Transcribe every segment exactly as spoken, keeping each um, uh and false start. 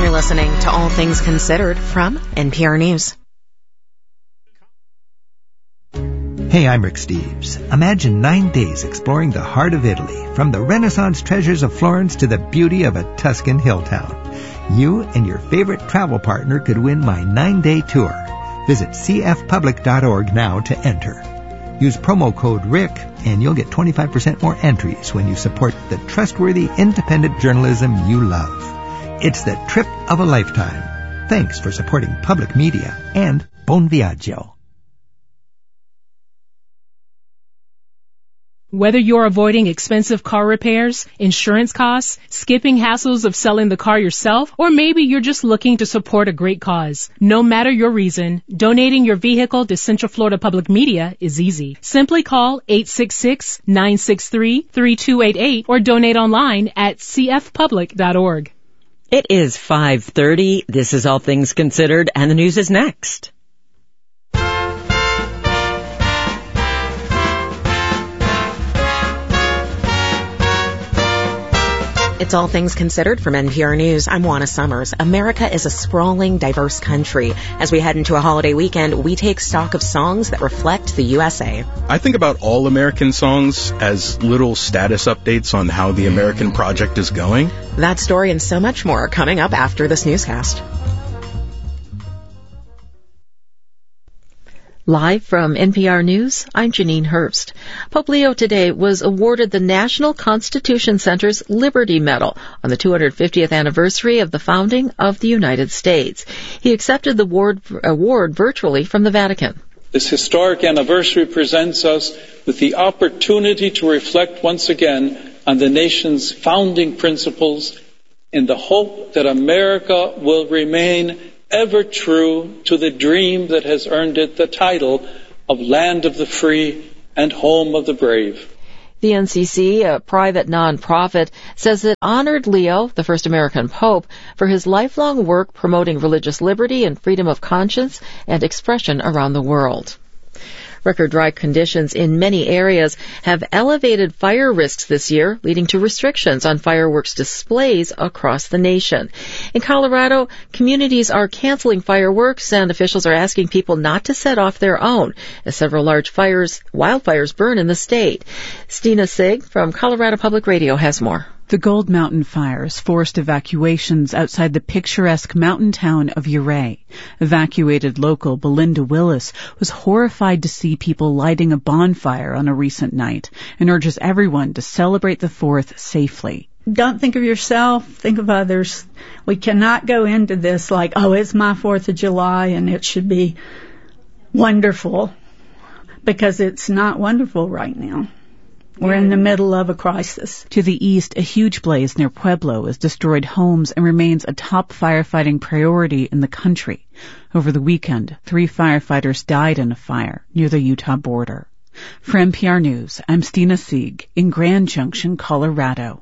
You're listening to All Things Considered from N P R News. Hey, I'm Rick Steves. Imagine nine days exploring the heart of Italy, from the Renaissance treasures of Florence to the beauty of a Tuscan hill town. You and your favorite travel partner could win my nine-day tour. Visit c f public dot org now to enter. Use promo code RICK and you'll get twenty-five percent more entries when you support the trustworthy, independent journalism you love. It's the trip of a lifetime. Thanks for supporting public media and Buon Viaggio. Whether you're avoiding expensive car repairs, insurance costs, skipping hassles of selling the car yourself, or maybe you're just looking to support a great cause. No matter your reason, donating your vehicle to Central Florida Public Media is easy. Simply call eight six six, nine six three, three two eight eight or donate online at c f public dot org. It is five thirty. This is All Things Considered, and the news is next. It's All Things Considered from N P R News. I'm Juana Summers. America is a sprawling, diverse country. As we head into a holiday weekend, we take stock of songs that reflect the U S A. I think about all American songs as little status updates on how the American project is going. That story and so much more coming up after this newscast. Live from N P R News, I'm Janine Herbst. Pope Leo today was awarded the National Constitution Center's Liberty Medal on the two hundred fiftieth anniversary of the founding of the United States. He accepted the award, award virtually from the Vatican. This historic anniversary presents us with the opportunity to reflect once again on the nation's founding principles in the hope that America will remain ever true to the dream that has earned it the title of Land of the Free and Home of the Brave. The N C C, a private nonprofit, says it honored Leo, the first American pope, for his lifelong work promoting religious liberty and freedom of conscience and expression around the world. Record dry conditions in many areas have elevated fire risks this year, leading to restrictions on fireworks displays across the nation. In Colorado, communities are canceling fireworks, and officials are asking people not to set off their own, as several large fires, wildfires burn in the state. Stina Sig from Colorado Public Radio has more. The Gold Mountain fires forced evacuations outside the picturesque mountain town of Ouray. Evacuated local Belinda Willis was horrified to see people lighting a bonfire on a recent night and urges everyone to celebrate the fourth safely. Don't think of yourself, think of others. We cannot go into this like, oh, it's my fourth of July and it should be wonderful, because it's not wonderful right now. We're in the middle of a crisis. To the east, a huge blaze near Pueblo has destroyed homes and remains a top firefighting priority in the country. Over the weekend, three firefighters died in a fire near the Utah border. For N P R News, I'm Stina Sieg in Grand Junction, Colorado.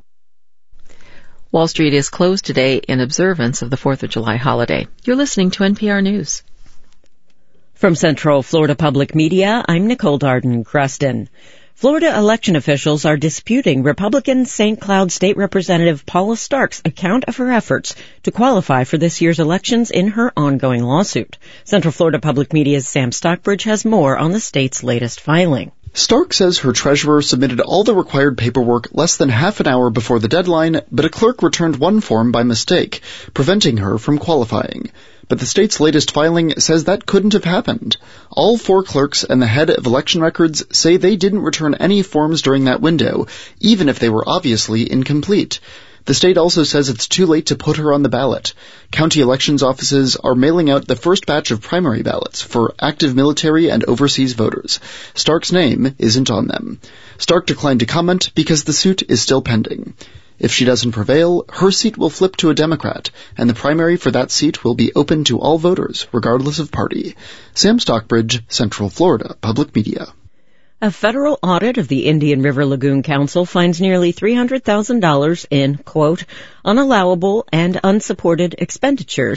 Wall Street is closed today in observance of the fourth of July holiday. You're listening to N P R News. From Central Florida Public Media, I'm Nicole Darden-Cruston. Florida election officials are disputing Republican Saint Cloud State Representative Paula Stark's account of her efforts to qualify for this year's elections in her ongoing lawsuit. Central Florida Public Media's Sam Stockbridge has more on the state's latest filing. Stark says her treasurer submitted all the required paperwork less than half an hour before the deadline, but a clerk returned one form by mistake, preventing her from qualifying. But the state's latest filing says that couldn't have happened. All four clerks and the head of election records say they didn't return any forms during that window, even if they were obviously incomplete. The state also says it's too late to put her on the ballot. County elections offices are mailing out the first batch of primary ballots for active military and overseas voters. Stark's name isn't on them. Stark declined to comment because the suit is still pending. If she doesn't prevail, her seat will flip to a Democrat, and the primary for that seat will be open to all voters, regardless of party. Sam Stockbridge, Central Florida Public Media. A federal audit of the Indian River Lagoon Council finds nearly three hundred thousand dollars in, quote, unallowable and unsupported expenditures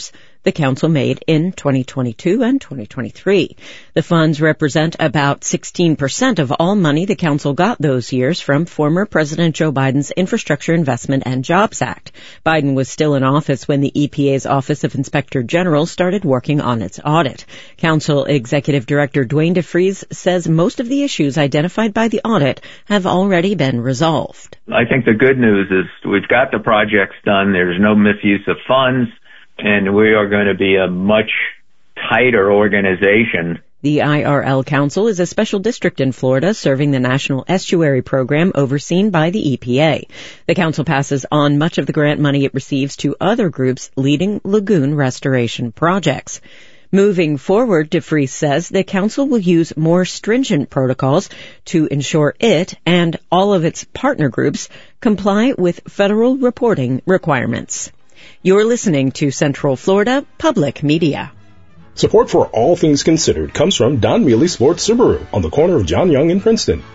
the council made in twenty twenty-two and twenty twenty-three. The funds represent about sixteen percent of all money the council got those years from former President Joe Biden's Infrastructure Investment and Jobs Act. Biden was still in office when the E P A's Office of Inspector General started working on its audit. Council Executive Director Duane DeFries says most of the issues identified by the audit have already been resolved. I think the good news is we've got the projects done. There's no misuse of funds, and we are going to be a much tighter organization. The I R L Council is a special district in Florida serving the National Estuary Program overseen by the E P A. The council passes on much of the grant money it receives to other groups leading lagoon restoration projects. Moving forward, DeFries says the council will use more stringent protocols to ensure it and all of its partner groups comply with federal reporting requirements. You're listening to Central Florida Public Media. Support for All Things Considered comes from Don Mealy Sports Subaru on the corner of John Young and Princeton.